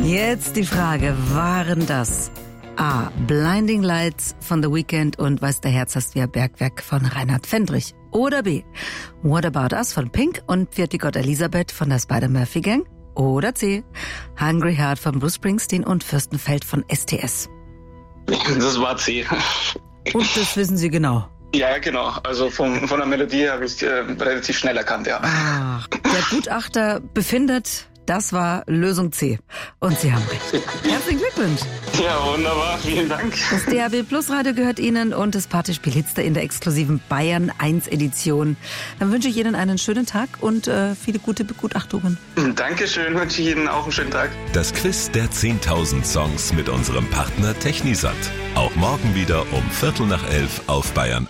Jetzt die Frage, waren das A. Blinding Lights von The Weeknd und Weiß der Herz hast wir Bergwerk von Reinhard Fendrich? Oder B. What About Us von Pink und Pfiat die Gott Elisabeth von der Spider-Murphy Gang? Oder C. Hungry Heart von Bruce Springsteen und Fürstenfeld von STS? Das war C. Und das wissen Sie genau? Ja, genau. Also von der Melodie habe ich relativ schnell erkannt, ja. Ach, der Gutachter befindet, das war Lösung C. Und Sie haben recht. Herzlichen Glückwunsch. Ja, wunderbar. Vielen Dank. Das DAB Plus Radio gehört Ihnen und das Partyspiel Hitster in der exklusiven Bayern 1 Edition. Dann wünsche ich Ihnen einen schönen Tag und viele gute Begutachtungen. Dankeschön. Wünsche ich Ihnen auch einen schönen Tag. Das Quiz der 10.000 Songs mit unserem Partner Technisat. Auch morgen wieder um 11:15 auf Bayern